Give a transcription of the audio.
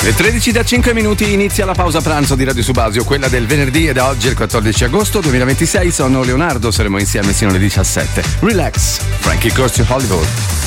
Le 13 da 5 minuti inizia la pausa pranzo di Radio Subasio, quella del venerdì, ed oggi è il 14 agosto 2026. Sono Leonardo, saremo insieme sino alle 17. Relax, Frankie Goes to Hollywood.